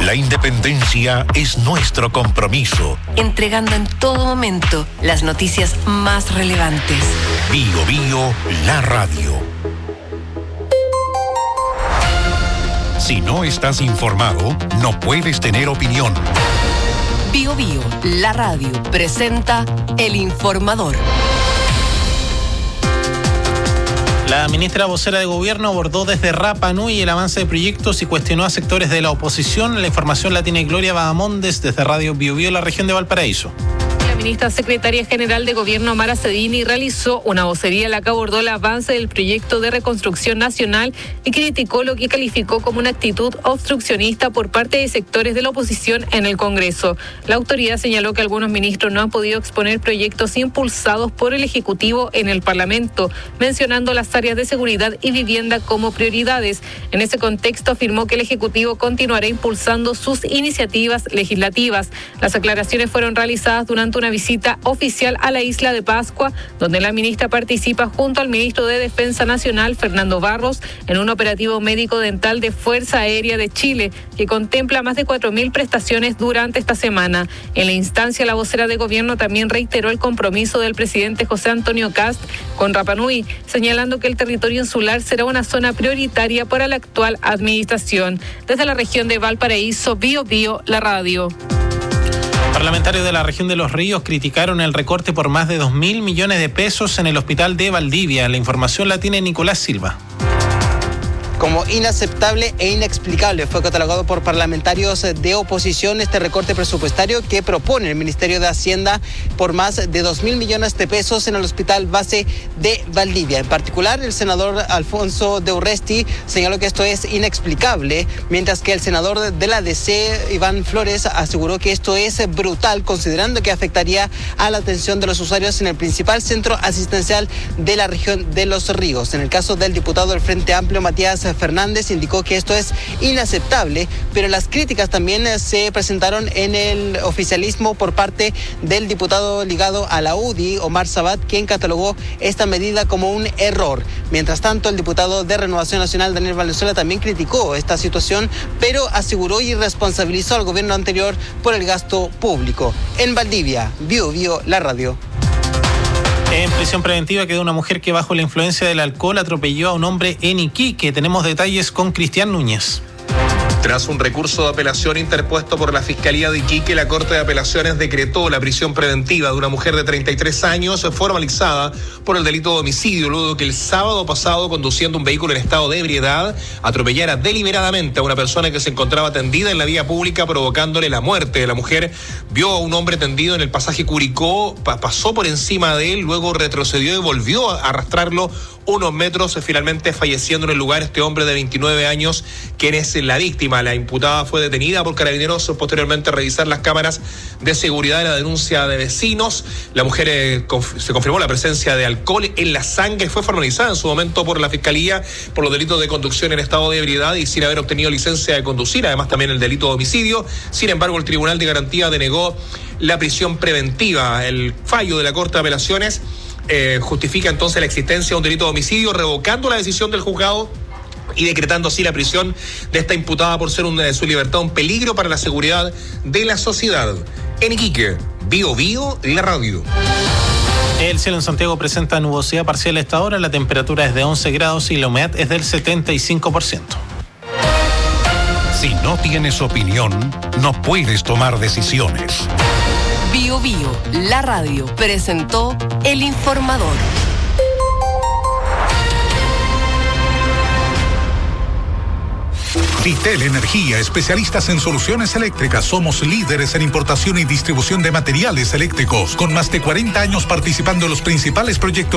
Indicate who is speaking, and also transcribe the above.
Speaker 1: La independencia es nuestro compromiso.
Speaker 2: Entregando en todo momento las noticias más relevantes.
Speaker 1: Bio Bio, la radio. Si no estás informado, no puedes tener opinión.
Speaker 2: Bio Bio, la radio, presenta El Informador.
Speaker 3: La ministra vocera de Gobierno abordó desde Rapa Nui el avance de proyectos y cuestionó a sectores de la oposición. La información la tiene Gloria Badamondes desde Radio Bio Bio, la región de Valparaíso.
Speaker 4: La ministra secretaria general de Gobierno, Mara Cedini, realizó una vocería en la que abordó el avance del proyecto de reconstrucción nacional y criticó lo que calificó como una actitud obstruccionista por parte de sectores de la oposición en el Congreso. La autoridad señaló que algunos ministros no han podido exponer proyectos impulsados por el Ejecutivo en el Parlamento, mencionando las áreas de seguridad y vivienda como prioridades. En ese contexto afirmó que el Ejecutivo continuará impulsando sus iniciativas legislativas. Las aclaraciones fueron realizadas durante una visita oficial a la isla de Pascua, donde la ministra participa junto al ministro de Defensa Nacional, Fernando Barros, en un operativo médico-dental de Fuerza Aérea de Chile, que contempla más de 4.000 prestaciones durante esta semana. En la instancia, la vocera de Gobierno también reiteró el compromiso del presidente José Antonio Kast con Rapa Nui, señalando que el territorio insular será una zona prioritaria para la actual administración. Desde la región de Valparaíso, Bio Bio, la radio.
Speaker 3: Parlamentarios de la región de Los Ríos criticaron el recorte por más de 2.000 millones de pesos en el hospital de Valdivia. La información la tiene Nicolás Silva.
Speaker 5: Como inaceptable e inexplicable fue catalogado por parlamentarios de oposición este recorte presupuestario que propone el Ministerio de Hacienda por más de 2.000 millones de pesos en el hospital base de Valdivia. En particular, el senador Alfonso de Urresti señaló que esto es inexplicable, mientras que el senador de la DC, Iván Flores, aseguró que esto es brutal, considerando que afectaría a la atención de los usuarios en el principal centro asistencial de la región de Los Ríos. En el caso del diputado del Frente Amplio, Matías Fernández, indicó que esto es inaceptable, pero las críticas también se presentaron en el oficialismo por parte del diputado ligado a la UDI, Omar Sabat, quien catalogó esta medida como un error. Mientras tanto, el diputado de Renovación Nacional, Daniel Valenzuela, también criticó esta situación, pero aseguró y responsabilizó al gobierno anterior por el gasto público. En Valdivia, Bio Bio, la radio.
Speaker 3: En prisión preventiva quedó una mujer que bajo la influencia del alcohol atropelló a un hombre en Iquique. Tenemos detalles con Cristian Núñez.
Speaker 6: Tras un recurso de apelación interpuesto por la Fiscalía de Iquique, la Corte de Apelaciones decretó la prisión preventiva de una mujer de 33 años formalizada por el delito de homicidio, luego de que el sábado pasado, conduciendo un vehículo en estado de ebriedad, atropellara deliberadamente a una persona que se encontraba tendida en la vía pública, provocándole la muerte. La mujer vio a un hombre tendido en el pasaje Curicó, pasó por encima de él, luego retrocedió y volvió a arrastrarlo unos metros, finalmente falleciendo en el lugar este hombre de 29 años, quien es la víctima. La imputada fue detenida por carabineros, posteriormente a revisar las cámaras de seguridad de la denuncia de vecinos. La mujer se confirmó la presencia de alcohol en la sangre, fue formalizada en su momento por la Fiscalía por los delitos de conducción en estado de ebriedad y sin haber obtenido licencia de conducir, además también el delito de homicidio. Sin embargo, el Tribunal de Garantía denegó la prisión preventiva. El fallo de la Corte de Apelaciones justifica entonces la existencia de un delito de homicidio, revocando la decisión del juzgado y decretando así la prisión de esta imputada por ser su libertad un peligro para la seguridad de la sociedad. En Iquique, Bio Bio, la radio.
Speaker 3: El cielo en Santiago presenta nubosidad parcial a esta hora, la temperatura es de 11 grados y la humedad es del 75%.
Speaker 1: Si no tienes opinión, no puedes tomar decisiones.
Speaker 2: Bio Bio, la radio, presentó El Informador.
Speaker 1: Vitel Energía, especialistas en soluciones eléctricas. Somos líderes en importación y distribución de materiales eléctricos, con más de 40 años participando en los principales proyectos